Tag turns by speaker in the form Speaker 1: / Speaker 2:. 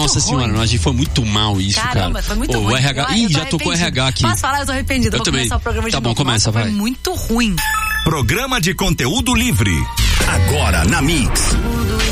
Speaker 1: Nossa senhora, a gente foi muito mal isso,
Speaker 2: Caramba,
Speaker 1: cara.
Speaker 2: Foi muito ruim.
Speaker 1: O RH, já tocou RH aqui.
Speaker 2: Posso falar? Eu tô arrependida.
Speaker 1: Eu
Speaker 2: vou
Speaker 1: também.
Speaker 2: começar o programa de novo.
Speaker 1: Tá bom, começa, vai.
Speaker 2: Foi muito ruim.
Speaker 3: Programa de conteúdo livre. Agora na Mix.